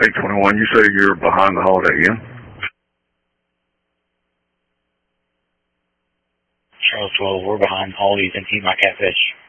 821, you say you're behind the Holiday Inn? Charles 12, we're behind Holidays and Team My Catfish.